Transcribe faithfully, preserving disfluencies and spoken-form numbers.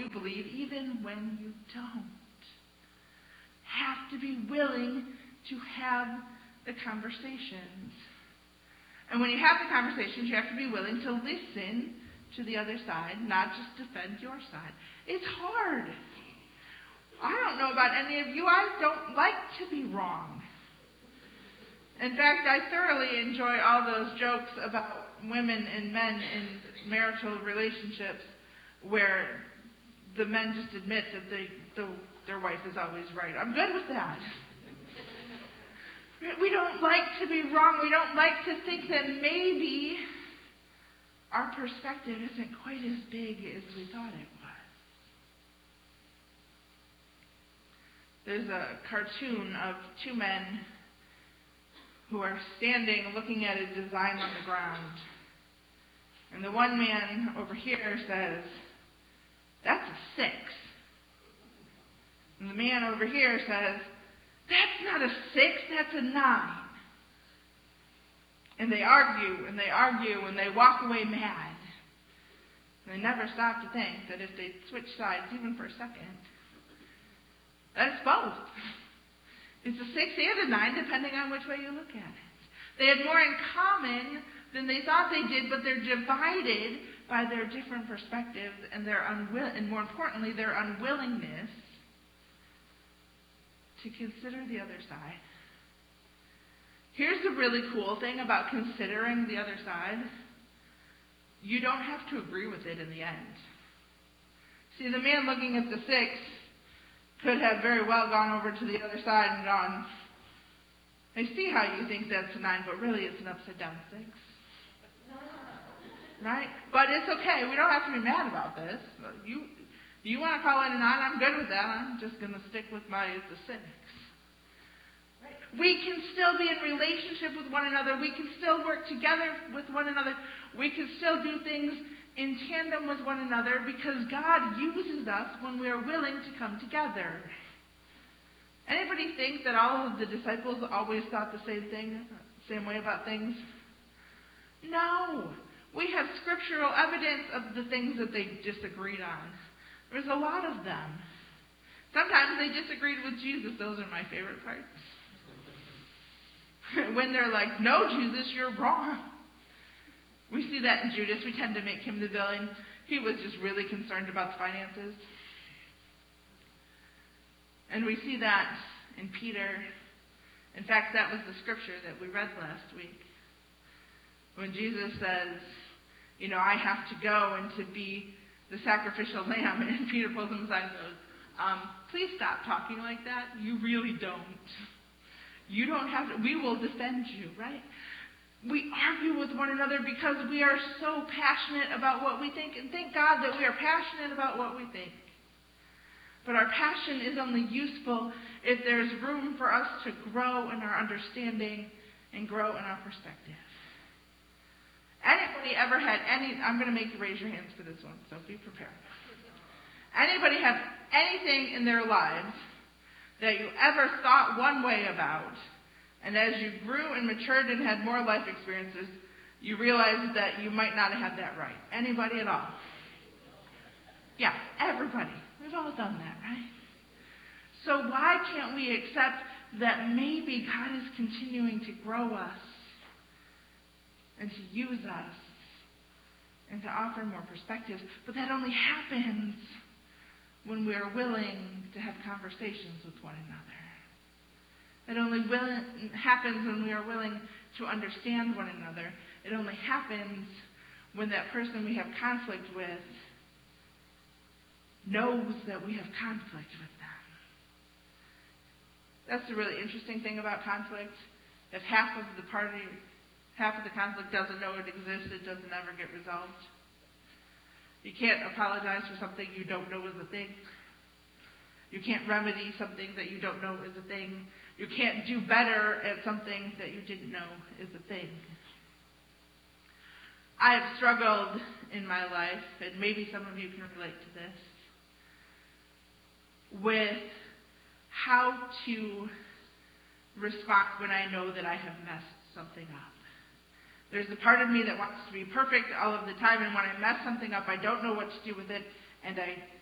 believe, even when you don't. Have to be willing to have the conversations. And when you have the conversations, you have to be willing to listen to the other side, not just defend your side. It's hard. I don't know about any of you. I don't like to be wrong. In fact, I thoroughly enjoy all those jokes about women and men in marital relationships where the men just admit that they, the, their wife is always right. I'm good with that. We don't like to be wrong. We don't like to think that maybe our perspective isn't quite as big as we thought it was. There's a cartoon of two men who are standing looking at a design on the ground. And the one man over here says, "That's a six." And the man over here says, "That's not a six, that's a nine." And they argue, and they argue, and they walk away mad. And they never stop to think that if they switch sides, even for a second, that it's both. It's a six and a nine, depending on which way you look at it. They had more in common than they thought they did, but they're divided by their different perspectives and their unwill- and more importantly, their unwillingness to consider the other side. Here's the really cool thing about considering the other side. You don't have to agree with it in the end. See, the man looking at the six could have very well gone over to the other side and gone, "I see how you think that's a nine, but really it's an upside down six." Right? But it's okay. We don't have to be mad about this. You you want to call it a nine? I'm good with that. I'm just going to stick with my the six. Right? We can still be in relationship with one another. We can still work together with one another. We can still do things in tandem with one another because God uses us when we are willing to come together. Anybody think that all of the disciples always thought the same thing, same way about things? No. We have scriptural evidence of the things that they disagreed on. There's a lot of them. Sometimes they disagreed with Jesus. Those are my favorite parts. When they're like, "No, Jesus, you're wrong." We see that in Judas. We tend to make him the villain. He was just really concerned about the finances. And we see that in Peter. In fact, that was the scripture that we read last week. When Jesus says, you know, "I have to go and to be the sacrificial lamb," and Peter pulls him aside and goes, um, "Please stop talking like that. You really don't. You don't have to. We will defend you," right? We argue with one another because we are so passionate about what we think. And thank God that we are passionate about what we think. But our passion is only useful if there's room for us to grow in our understanding and grow in our perspective. Anybody ever had any... I'm going to make you raise your hands for this one, so be prepared. Anybody have anything in their lives that you ever thought one way about, and as you grew and matured and had more life experiences, you realized that you might not have had that right? Anybody at all? Yeah, everybody. We've all done that, right? So why can't we accept that maybe God is continuing to grow us and to use us and to offer more perspectives? But that only happens when we are willing to have conversations with one another. It only will, happens when we are willing to understand one another. It only happens when that person we have conflict with knows that we have conflict with them. That's the really interesting thing about conflict. If half of the party, half of the conflict doesn't know it exists, it doesn't ever get resolved. You can't apologize for something you don't know is a thing. You can't remedy something that you don't know is a thing. You can't do better at something that you didn't know is a thing. I have struggled in my life, and maybe some of you can relate to this, with how to respond when I know that I have messed something up. There's a part of me that wants to be perfect all of the time, and when I mess something up, I don't know what to do with it, and I